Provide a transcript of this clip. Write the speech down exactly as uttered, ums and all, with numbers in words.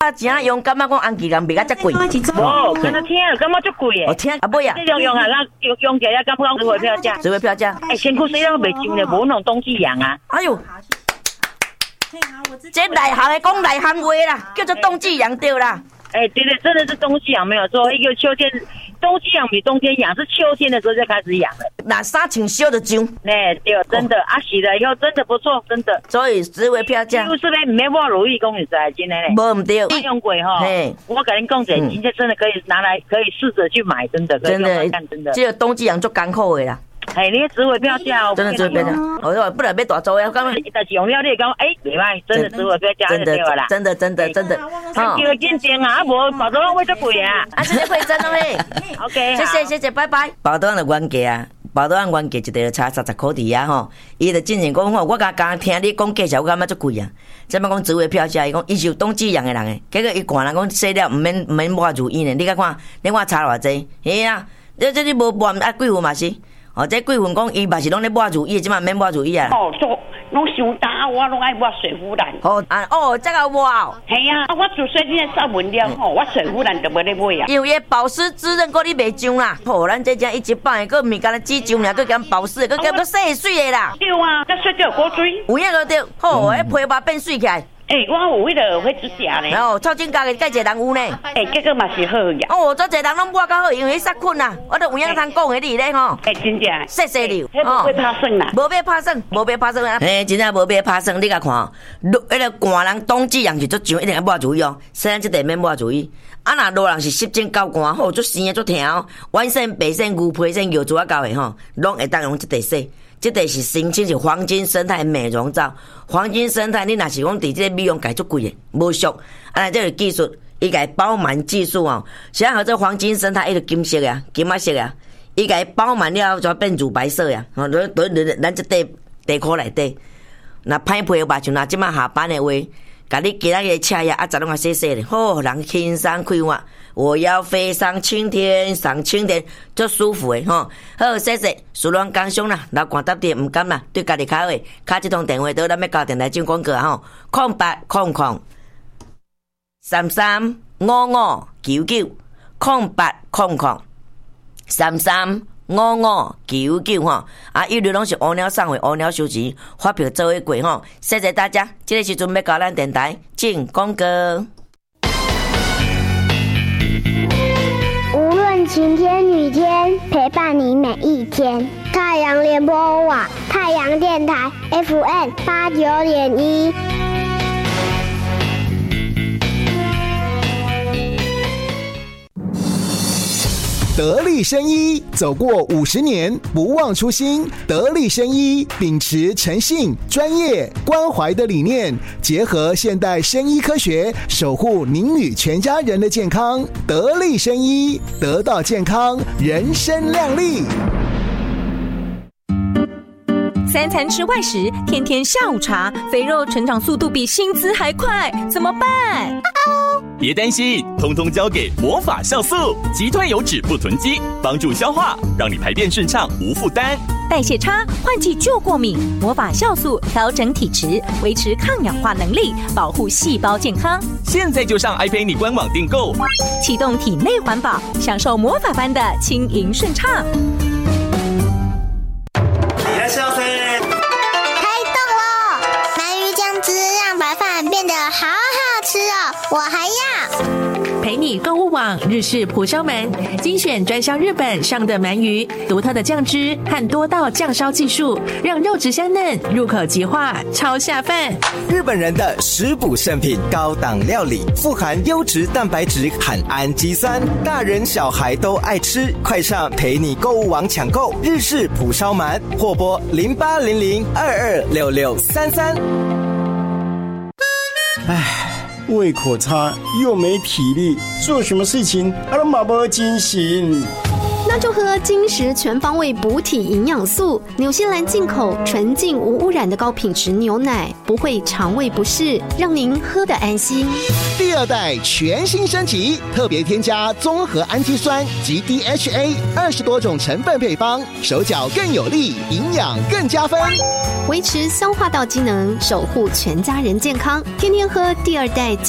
啊，真勇敢啊！讲安吉人卖甲遮贵。 无，可能听了感觉足贵诶。 我听啊，不呀。 这种用啊，那用用起来感觉值回票价。 值回票价。 哎，身躯虽然袂上咧，无那种冬季养啊。 哎呦，这内行的讲内行话啦，叫做冬季养对啦。 哎，对对，真的是冬季养没有错。一个秋天，冬季养比冬天养，是秋天的时候就开始养了。 那衫穿烧就上。 哎，对，真的，啊洗了以后真的不错，真的。 所以值回票价。 就是咧，唔免我如意讲你在真的嘞。 无唔对。 用过哈。嘿，我跟你讲者，真的真的可以拿来，可以试着去买，真的。 真的， 真的。 这个冬季养足艰苦的啦。 哎，你值回票价哦， 真的值回票价。我说不能被大做呀，刚刚但是用了你讲，哎，袂歹，真的值回票价就对了啦。 真的真的真的。 啊，叫紧点啊，无保多会足贵啊。 啊，这个会真的嘞。 OK， 谢谢谢谢，拜拜。保多的原价啊，保多的原价一个差三十块底啊吼。伊就进前讲吼，我刚刚听你讲介绍，我感觉足贵啊。怎么讲值回票价？伊讲伊是冬季养的人诶，结果伊看人讲洗了唔免唔免抹如意呢。你甲看，你看差偌济？嘿啊，这这你无抹啊几分嘛是？哦，这几份讲伊嘛是拢咧抹如意，即嘛免抹如意啊。 哦，做拢伤大，我拢爱抹水芙兰。 哦啊哦，这个抹哦。 系啊，我做最近的上文了吼，我水芙兰都无咧买啊。 因为保湿滋润，佫你袂上啦。吼，咱这只一级棒的，佫毋是干那止上尔，佫兼保湿，佫兼佫洗水的啦。 对啊，才洗掉果水。 有影个对，吼，迄皮肤变水起来。 诶、欸，我有迄个会指甲咧。 哦，超正家嘅，介侪人有呢。 诶、欸，这个嘛是好呀。 哦，遮侪人拢抹较好，因为杀菌啦。我都有影通讲嘅你咧吼。 诶、欸，真正。 谢谢你。 哦，会拍算啦。 无要拍算，无要拍算啊。嘿，真正无要拍算，你甲看，迄个寒人冬季人是足上，一定要抹注意哦。虽然这地免抹注意，啊那热人是湿疹够寒，吼足生足疼哦。晚生、白生、牛皮生、药做啊够的吼，拢会当用这地洗。这个是申请是黄金生态美容皂，黄金生态你若是讲伫这个美容界足贵的，无俗。啊，这个技术，伊甲包满技术哦，现在和这黄金生态，伊就金色呀，金啊色呀，伊甲包满了就变乳白色呀。哦，咱咱咱这地地壳内底，那歹皮吧，像那即马下班的话，甲你今仔日车呀，啊，早拢啊洗洗咧，好，人轻松快活。我要飞上青天，上青天，足舒服的吼。好，谢谢，苏乱讲凶啦，老官搭地唔敢啦，对家己较好诶。卡这通电话，倒咱要交电台进广告吼，空八空空三三五五九九，空八空空三三五五九九吼。啊，一律拢是乌鸟送回乌鸟收钱，发票做伙过吼。谢谢大家，这个时阵要交咱电台进广告。 无论晴天雨天，陪伴你每一天。太阳联播网，太阳电台 F M 八九点一。 得力生医走过五十年，不忘初心。得力生医秉持诚信、专业、关怀的理念，结合现代生医科学，守护您与全家人的健康。得力生医，得到健康，人生亮丽。 三餐吃外食，天天下午茶，肥肉成长速度比薪资还快，怎么办？ 别担心，通通交给魔法酵素，击退油脂不囤积，帮助消化，让你排便顺畅无负担。 代谢差，换季就过敏，魔法酵素调整体质，维持抗氧化能力，保护细胞健康。 现在就上 iPay 官网订购， 启动体内环保，享受魔法般的轻盈顺畅。 开动喽！鳗鱼酱汁让白饭变得好好吃哦，我还要。 陪你购物网日式蒲烧鳗，精选专销日本上的鳗鱼，独特的酱汁和多道酱烧技术，让肉质香嫩，入口即化，超下饭。 日本人的食补圣品，高档料理，富含优质蛋白质和氨基酸，大人小孩都爱吃。快上陪你购物网抢购日式蒲烧鳗，或拨零八零零二二六六三三。 唉。胃口差又没体力，做什么事情啊都马不精神。 那就喝金石全方位补体营养素，纽西兰进口纯净无污染的高品质牛奶，不会肠胃不适，让您喝得安心。 第二代全新升级，特别添加综合氨基酸及 D H A 二十多种成分配方，手脚更有力，营养更加分， 维持消化道机能，守护全家人健康。天天喝第二代